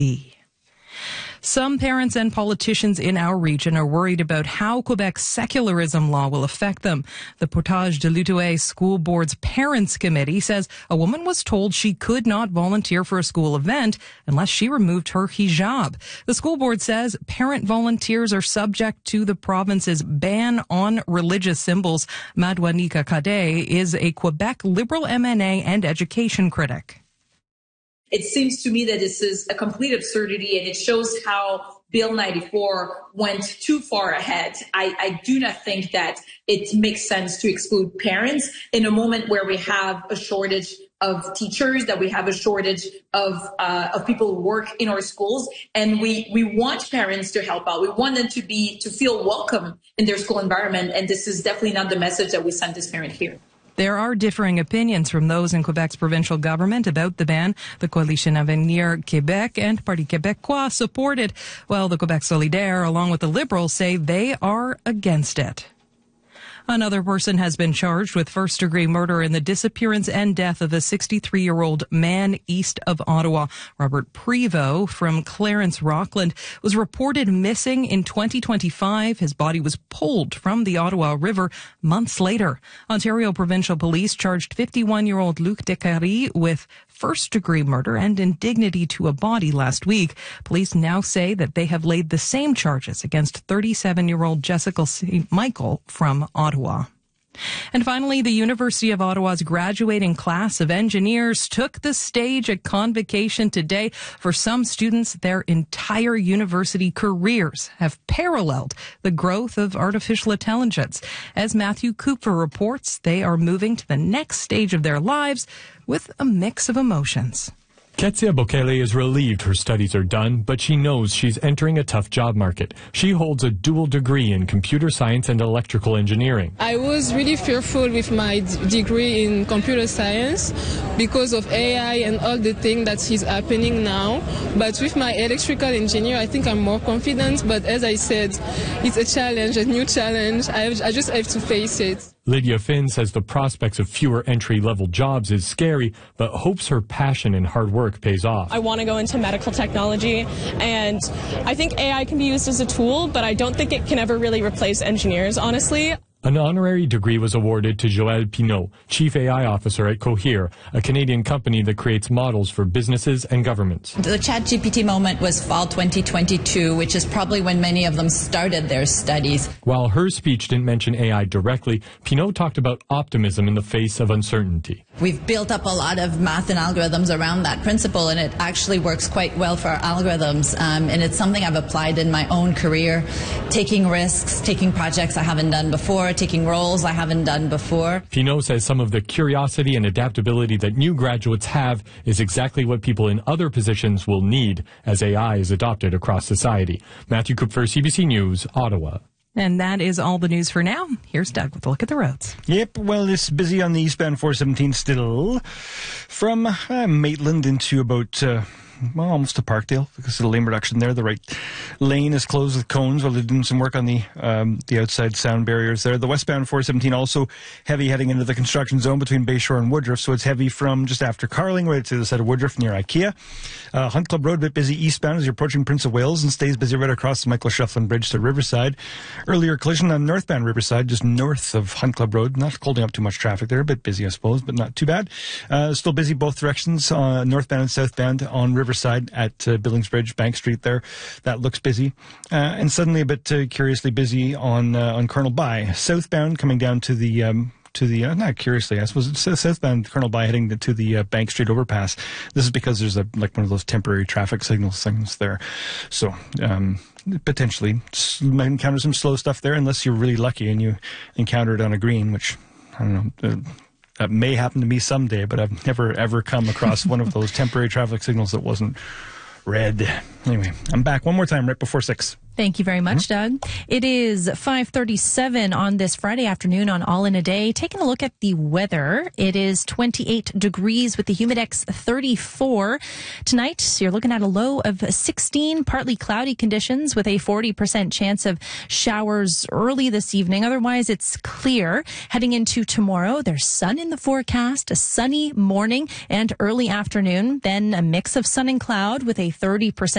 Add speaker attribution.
Speaker 1: Some parents and politicians in our region are worried about how Quebec's secularism law will affect them. The Portage de l'Outaouais School Board's Parents Committee says a woman was told she could not volunteer for a school event unless she removed her hijab. The school board says parent volunteers are subject to the province's ban on religious symbols. Madwanika Kade is a Quebec Liberal MNA and education critic.
Speaker 2: It seems to me that this is a complete absurdity, and it shows how Bill 94 went too far ahead. I do not think that it makes sense to exclude parents in a moment where we have a shortage of teachers, that we have a shortage of people who work in our schools, and we want parents to help out. We want them to feel welcome in their school environment, and this is definitely not the message that we send this parent here.
Speaker 1: There are differing opinions from those in Quebec's provincial government about the ban. The Coalition Avenir Québec and Parti Québécois support it, while the Quebec Solidaire, along with the Liberals, say they are against it. Another person has been charged with first-degree murder in the disappearance and death of a 63-year-old man east of Ottawa. Robert Prevost from Clarence Rockland was reported missing in 2025. His body was pulled from the Ottawa River months later. Ontario Provincial Police charged 51-year-old Luc Descaries with first-degree murder and indignity to a body last week. Police now say that they have laid the same charges against 37-year-old Jessica St. Michael from Ottawa. And finally, the University of Ottawa's graduating class of engineers took the stage at Convocation today. For some students, their entire university careers have paralleled the growth of artificial intelligence. As Matthew Kupfer reports, they are moving to the next stage of their lives with a mix of emotions.
Speaker 3: Ketsia Bokele is relieved her studies are done, but she knows she's entering a tough job market. She holds a dual degree in computer science and electrical engineering.
Speaker 4: I was really fearful with my degree in computer science because of AI and all the things that is happening now. But with my electrical engineer, I think I'm more confident. But as I said, it's a challenge, a new challenge. I just have to face it.
Speaker 3: Lydia Finn says the prospects of fewer entry-level jobs is scary, but hopes her passion and hard work pays off.
Speaker 5: I want to go into medical technology, and I think AI can be used as a tool, but I don't think it can ever really replace engineers, honestly.
Speaker 3: An honorary degree was awarded to Joël Pinault, Chief AI Officer at Cohere, a Canadian company that creates models for businesses and governments.
Speaker 6: The ChatGPT moment was fall 2022, which is probably when many of them started their studies.
Speaker 3: While her speech didn't mention AI directly, Pinault talked about optimism in the face of uncertainty.
Speaker 6: We've built up a lot of math and algorithms around that principle, and it actually works quite well for our algorithms. And it's something I've applied in my own career, taking risks, taking projects I haven't done before, taking roles I haven't done before.
Speaker 3: Pinault says some of the curiosity and adaptability that new graduates have is exactly what people in other positions will need as AI is adopted across society. Matthew Kupfer, CBC News, Ottawa.
Speaker 1: And that is all the news for now. Here's Doug with a look at the roads.
Speaker 7: Yep, well, it's busy on the eastbound 417 still. From Maitland into about... almost to Parkdale because of the lane reduction there. The right lane is closed with cones while they're doing some work on the outside sound barriers there. The westbound 417 also heavy heading into the construction zone between Bayshore and Woodruff, so it's heavy from just after Carling right to the side of Woodruff near IKEA. Hunt Club Road a bit busy eastbound as you're approaching Prince of Wales and stays busy right across the Michael Shufflin Bridge to Riverside. Earlier collision on northbound Riverside just north of Hunt Club Road. Not holding up too much traffic there. A bit busy, I suppose, but not too bad. Still busy both directions, northbound and southbound on Riverside at Billings Bridge, Bank Street there. That looks busy. And suddenly a bit curiously busy on Colonel By. Southbound coming down to the not curiously, I suppose it's southbound Colonel By heading to the Bank Street overpass. This is because there's one of those temporary traffic signal things there. So, potentially might encounter some slow stuff there unless you're really lucky and you encounter it on a green, which, I don't know, that may happen to me someday, but I've never, ever come across one of those temporary traffic signals that wasn't red. Anyway, I'm back one more time right before 6.
Speaker 8: Thank you very much, Doug. It is 5:37 on this Friday afternoon on All in a Day. Taking a look at the weather, it is 28 degrees with the Humidex 34. Tonight, you're looking at a low of 16, partly cloudy conditions with a 40% chance of showers early this evening. Otherwise, it's clear. Heading into tomorrow, there's sun in the forecast, a sunny morning and early afternoon, then a mix of sun and cloud with a 30%